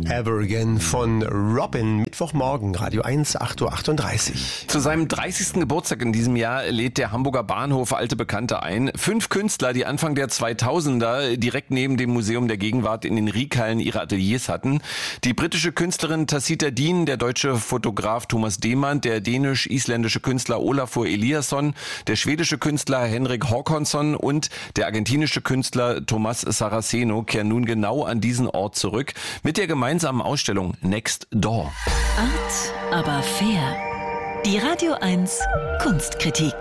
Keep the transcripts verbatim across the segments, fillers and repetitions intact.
Ever Again von Robin. Mittwochmorgen, Radio eins, acht Uhr achtunddreißig. Zu seinem dreißigsten Geburtstag in diesem Jahr lädt der Hamburger Bahnhof alte Bekannte ein. Fünf Künstler, die Anfang der zweitausender direkt neben dem Museum der Gegenwart in den Riekhallen ihre Ateliers hatten. Die britische Künstlerin Tacita Dean, der deutsche Fotograf Thomas Demand, der dänisch-isländische Künstler Olafur Eliasson, der schwedische Künstler Henrik Håkansson und der argentinische Künstler Tomás Saraceno kehren nun genau an diesen Ort zurück mit der gemeinsamen Ausstellung Next Door. Art, aber fair. Die Radio eins Kunstkritik.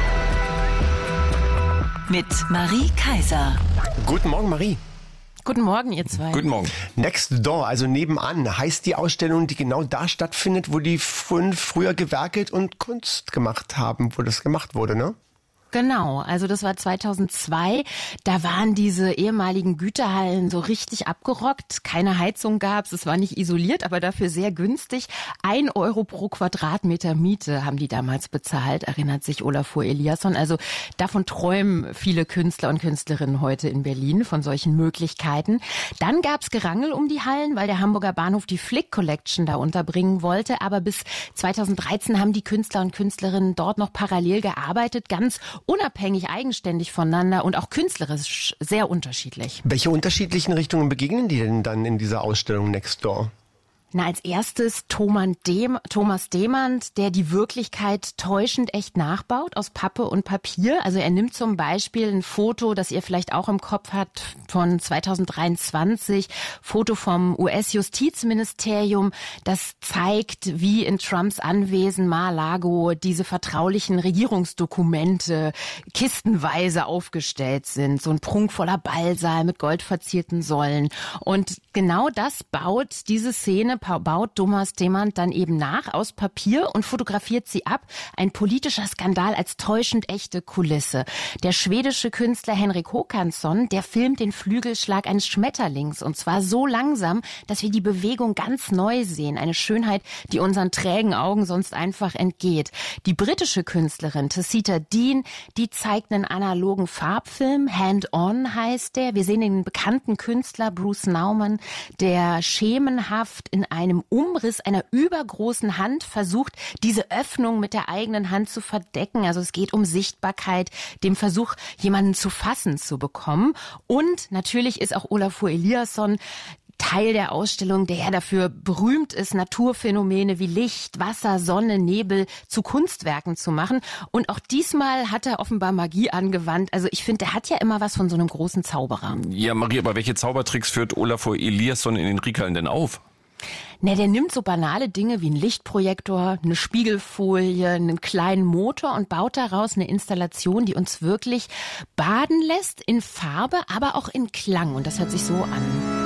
Mit Marie Kaiser. Guten Morgen, Marie. Guten Morgen, ihr zwei. Guten Morgen. Next Door, also nebenan, heißt die Ausstellung, die genau da stattfindet, wo die fünf früher gewerkelt und Kunst gemacht haben, wo das gemacht wurde, ne? Genau, also das war zweitausendzwei. Da waren diese ehemaligen Güterhallen so richtig abgerockt. Keine Heizung gab's, es war nicht isoliert, aber dafür sehr günstig. Ein Euro pro Quadratmeter Miete haben die damals bezahlt, erinnert sich Olafur Eliasson. Also davon träumen viele Künstler und Künstlerinnen heute in Berlin, von solchen Möglichkeiten. Dann gab's Gerangel um die Hallen, weil der Hamburger Bahnhof die Flick Collection da unterbringen wollte. Aber bis zweitausenddreizehn haben die Künstler und Künstlerinnen dort noch parallel gearbeitet, ganz unabhängig, eigenständig voneinander und auch künstlerisch sehr unterschiedlich. Welche unterschiedlichen Richtungen begegnen die denn dann in dieser Ausstellung Next Door? Na, als erstes Thomas Dem, Thomas Demand, der die Wirklichkeit täuschend echt nachbaut aus Pappe und Papier. Also er nimmt zum Beispiel ein Foto, das ihr vielleicht auch im Kopf habt, von zweitausenddreiundzwanzig, Foto vom U S-Justizministerium, das zeigt, wie in Trumps Anwesen Mar-a-Lago diese vertraulichen Regierungsdokumente kistenweise aufgestellt sind. So ein prunkvoller Ballsaal mit goldverzierten Säulen. Und genau das baut diese Szene baut Thomas Demand dann eben nach aus Papier und fotografiert sie ab. Ein politischer Skandal als täuschend echte Kulisse. Der schwedische Künstler Henrik Håkansson, der filmt den Flügelschlag eines Schmetterlings und zwar so langsam, dass wir die Bewegung ganz neu sehen. Eine Schönheit, die unseren trägen Augen sonst einfach entgeht. Die britische Künstlerin Tacita Dean, die zeigt einen analogen Farbfilm. Hand On heißt der. Wir sehen den bekannten Künstler Bruce Nauman, der schemenhaft in einem Umriss einer übergroßen Hand versucht, diese Öffnung mit der eigenen Hand zu verdecken. Also es geht um Sichtbarkeit, dem Versuch, jemanden zu fassen zu bekommen. Und natürlich ist auch Olafur Eliasson Teil der Ausstellung, der ja dafür berühmt ist, Naturphänomene wie Licht, Wasser, Sonne, Nebel zu Kunstwerken zu machen. Und auch diesmal hat er offenbar Magie angewandt. Also ich finde, der hat ja immer was von so einem großen Zauberer. Ja, Marie, aber welche Zaubertricks führt Olafur Eliasson in den Riekhallen denn auf? Na, der nimmt so banale Dinge wie einen Lichtprojektor, eine Spiegelfolie, einen kleinen Motor und baut daraus eine Installation, die uns wirklich baden lässt in Farbe, aber auch in Klang. Und das hört sich so an.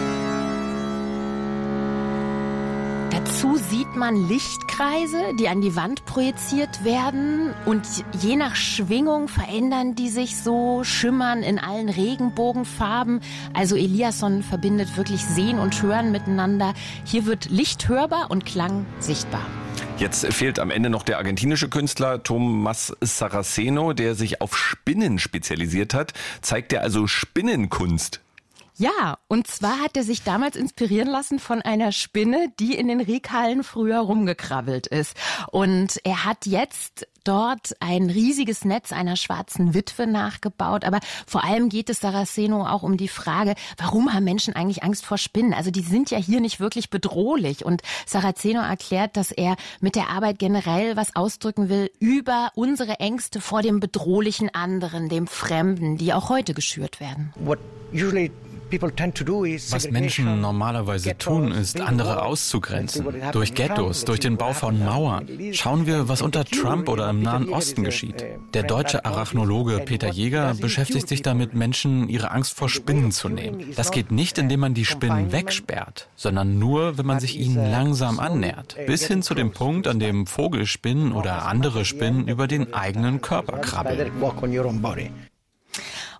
Dazu sieht man Lichtkreise, die an die Wand projiziert werden und je nach Schwingung verändern die sich so, schimmern in allen Regenbogenfarben. Also Eliasson verbindet wirklich Sehen und Hören miteinander. Hier wird Licht hörbar und Klang sichtbar. Jetzt fehlt am Ende noch der argentinische Künstler Tomás Saraceno, der sich auf Spinnen spezialisiert hat. Zeigt er also Spinnenkunst? Ja, und zwar hat er sich damals inspirieren lassen von einer Spinne, die in den Riekhallen früher rumgekrabbelt ist. Und er hat jetzt dort ein riesiges Netz einer schwarzen Witwe nachgebaut. Aber vor allem geht es Saraceno auch um die Frage, warum haben Menschen eigentlich Angst vor Spinnen? Also die sind ja hier nicht wirklich bedrohlich. Und Saraceno erklärt, dass er mit der Arbeit generell was ausdrücken will über unsere Ängste vor dem bedrohlichen anderen, dem Fremden, die auch heute geschürt werden. What usually Was Menschen normalerweise tun, ist, andere auszugrenzen. Durch Ghettos, durch den Bau von Mauern. Schauen wir, was unter Trump oder im Nahen Osten geschieht. Der deutsche Arachnologe Peter Jäger beschäftigt sich damit, Menschen ihre Angst vor Spinnen zu nehmen. Das geht nicht, indem man die Spinnen wegsperrt, sondern nur, wenn man sich ihnen langsam annähert. Bis hin zu dem Punkt, an dem Vogelspinnen oder andere Spinnen über den eigenen Körper krabbeln.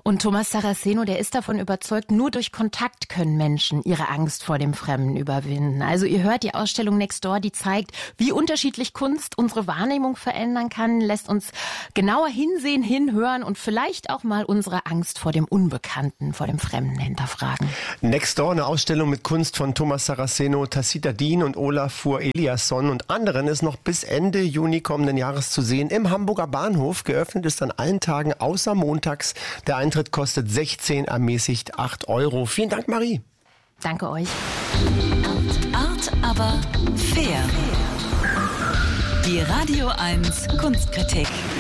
Und Thomas Saraceno, der ist davon überzeugt, nur durch Kontakt können Menschen ihre Angst vor dem Fremden überwinden. Also ihr hört die Ausstellung Next Door, die zeigt, wie unterschiedlich Kunst unsere Wahrnehmung verändern kann, lässt uns genauer hinsehen, hinhören und vielleicht auch mal unsere Angst vor dem Unbekannten, vor dem Fremden hinterfragen. Next Door, eine Ausstellung mit Kunst von Thomas Saraceno, Tacita Dien und Olafur Eliasson und anderen, ist noch bis Ende Juni kommenden Jahres zu sehen im Hamburger Bahnhof. Geöffnet ist an allen Tagen außer montags. Der Eintritt kostet sechzehn, ermäßigt acht Euro. Vielen Dank, Marie. Danke euch. Art, aber fair. Die Radio eins Kunstkritik.